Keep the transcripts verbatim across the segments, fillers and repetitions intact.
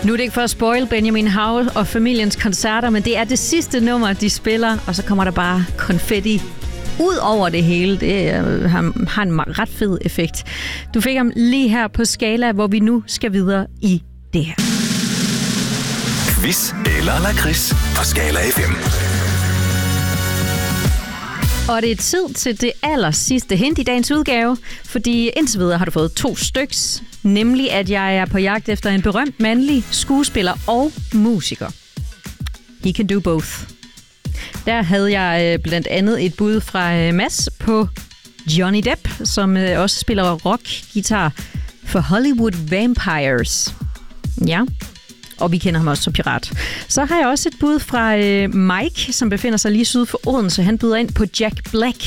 Nu er det ikke for at spoil Benjamin Hav og familiens koncerter, men det er det sidste nummer, de spiller, og så kommer der bare konfetti ud over det hele. Det øh, har en ret fed effekt. Du fik ham lige her på Skala, hvor vi nu skal videre i det her. Quiz eller lakrids på Skala F M. Og det er tid til det aller sidste hint i dagens udgave, fordi indtil videre har du fået to styks, nemlig at jeg er på jagt efter en berømt mandlig skuespiller og musiker. He can do both. Der havde jeg blandt andet et bud fra Mads på Johnny Depp, som også spiller rockguitar for Hollywood Vampires. Ja, og vi kender ham også som pirat. Så har jeg også et bud fra Mike, som befinder sig lige syd for Odense. Han byder ind på Jack Black.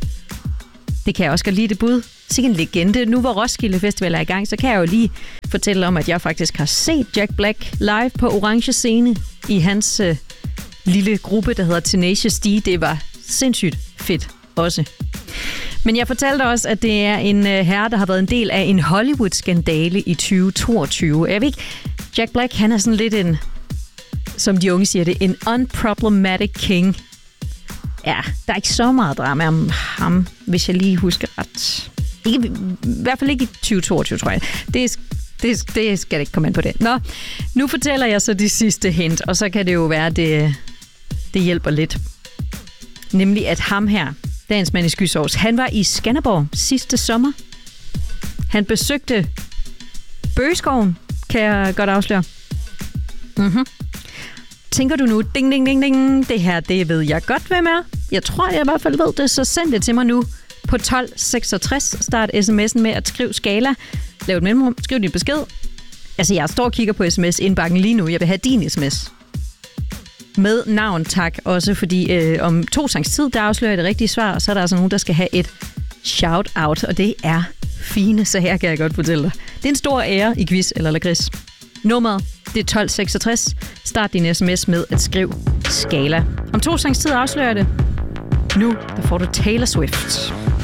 Det kan jeg også godt lide, det bud. Sikke en legende. Nu hvor Roskilde Festival er i gang, så kan jeg jo lige fortælle om, at jeg faktisk har set Jack Black live på Orange Scene i hans øh, lille gruppe, der hedder Tenacious D. Det var sindssygt fedt også. Men jeg fortalte også, at det er en øh, herre, der har været en del af en Hollywood-skandale i tyve toogtyve. Jeg ved ikke, Jack Black, han er sådan lidt en, som de unge siger det, en unproblematic king. Ja, der er ikke så meget drama om ham, hvis jeg lige husker ret. Ikke, i hvert fald ikke i tyve toogtyve, tror jeg. Det, det, det skal jeg ikke komme ind på det. Nå, nu fortæller jeg så de sidste hint, og så kan det jo være, at det, det hjælper lidt. Nemlig, at ham her, dagens mand i skysovs, han var i Skanderborg sidste sommer. Han besøgte Bøgeskoven, kan jeg godt afsløre. Mhm. Tænker du nu, ding, ding, ding, ding, det her, det ved jeg godt, hvem er. Jeg tror, jeg i hvert fald ved det, så send det til mig nu på tolv seksogtres. Start sms'en med at skrive Skala. Lav et mellemrum, skriv din besked. Altså, jeg står og kigger på sms-indbakken lige nu. Jeg vil have din sms. Med navn, tak. Også fordi øh, om to sangs tid, der afslører jeg det rigtige svar, og så er der altså nogen, der skal have et shout-out, og det er fine, så her kan jeg godt fortælle dig. Det er en stor ære i quiz eller lakrids. Nummeret, det er tolv seksogtres. Start din sms med at skrive Skala. Om to sangs tid afslører jeg det. Nu der får du Taylor Swift.